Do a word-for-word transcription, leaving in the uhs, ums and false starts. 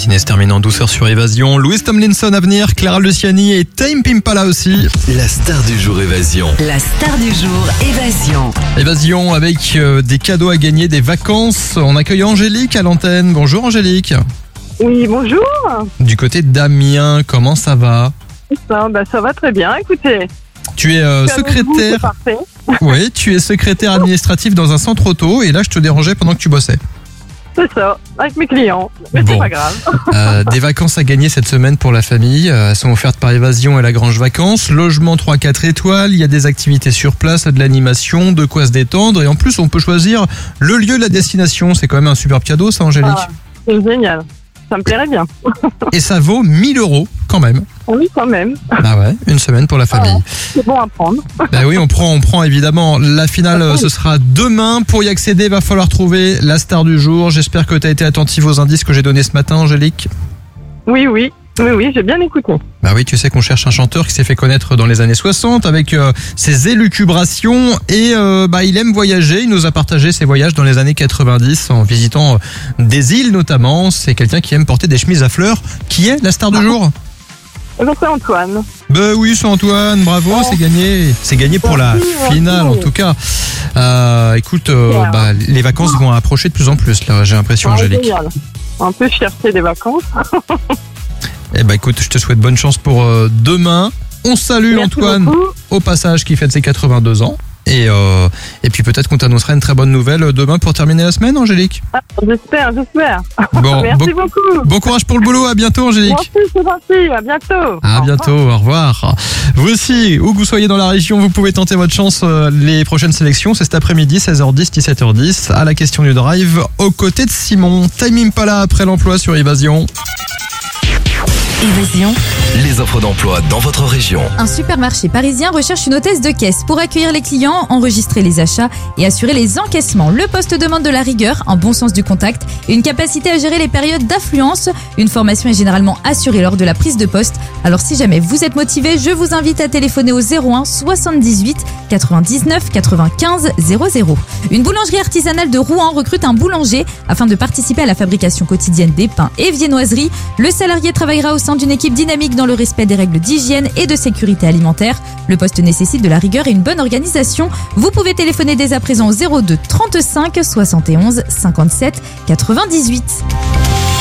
matinée se termine en douceur sur Évasion. Louis Tomlinson à venir, Clara Luciani et Tame Impala aussi. La star du jour Évasion. La star du jour Évasion. Évasion avec euh, des cadeaux à gagner, des vacances. On accueille Angélique à l'antenne. Bonjour Angélique. Oui, bonjour. Du côté d'Amiens, comment ça va? Ça, bah, ça va très bien, écoutez. Tu es euh, C'est avec vous, secrétaire. c'est parfait. Oui, tu es secrétaire administratif dans un centre auto et là je te dérangeais pendant que tu bossais. C'est ça, avec mes clients. Mais Bon. c'est pas grave. Euh, des vacances à gagner cette semaine pour la famille. Euh, Elles sont offertes par Évasion et la Grange Vacances. Logement trois quatre étoiles. Il y a des activités sur place, de l'animation, de quoi se détendre. Et en plus, on peut choisir le lieu, la destination. C'est quand même un superbe cadeau, ça, Angélique. Ah, c'est génial. Ça me plairait bien. Et ça vaut mille euros quand même. Oui, quand même. Ah ouais, une semaine pour la famille. C'est bon à prendre. Bah oui, on prend, on prend évidemment. La finale, euh, ce sera demain. Pour y accéder, va falloir trouver la star du jour. J'espère que tu as été attentive aux indices que j'ai donnés ce matin, Angélique. Oui, oui. Oui, oui, j'ai bien écouté. Bah oui, tu sais qu'on cherche un chanteur qui s'est fait connaître dans les années soixante avec euh, ses élucubrations et euh, bah il aime voyager. Il nous a partagé ses voyages dans les années quatre-vingt-dix en visitant euh, des îles notamment. C'est quelqu'un qui aime porter des chemises à fleurs. Qui est la star du jour? Et donc c'est Antoine. Bah oui, c'est Antoine, bravo, Oh. c'est gagné. C'est gagné pour la Merci, merci. finale en tout cas. Euh, écoute, euh, Super. bah, les vacances vont approcher de plus en plus là, j'ai l'impression, Ah, Angélique. génial. Un peu chercher des vacances. Eh bah écoute, je te souhaite bonne chance pour euh, demain. On salue Merci Antoine beaucoup. au passage qui fête ses quatre-vingt-deux ans. Et, euh, et puis peut-être qu'on t'annoncera une très bonne nouvelle demain pour terminer la semaine, Angélique. Ah, j'espère, j'espère. Bon, Merci bon, beaucoup. bon courage pour le boulot, à bientôt Angélique. Merci, c'est gentil. À bientôt. À Au bientôt, au revoir. Vous aussi, où que vous soyez dans la région, vous pouvez tenter votre chance. euh, Les prochaines sélections, c'est cet après-midi, seize heures dix, dix-sept heures dix, à la question du drive, aux côtés de Simon. Tame Impala après l'emploi sur Évasion. Évasion. Les offres d'emploi dans votre région. Un supermarché parisien recherche une hôtesse de caisse pour accueillir les clients, enregistrer les achats et assurer les encaissements. Le poste demande de la rigueur, un bon sens du contact et une capacité à gérer les périodes d'affluence. Une formation est généralement assurée lors de la prise de poste. Alors si jamais vous êtes motivé, je vous invite à téléphoner au zéro un soixante-dix-huit quatre-vingt-dix-neuf quatre-vingt-quinze zéro zéro. Une boulangerie artisanale de Rouen recrute un boulanger afin de participer à la fabrication quotidienne des pains et viennoiseries. Le salarié travaillera au sein d'une équipe dynamique dans le respect des règles d'hygiène et de sécurité alimentaire. Le poste nécessite de la rigueur et une bonne organisation. Vous pouvez téléphoner dès à présent au zéro deux trente-cinq soixante et onze cinquante-sept quatre-vingt-dix-huit.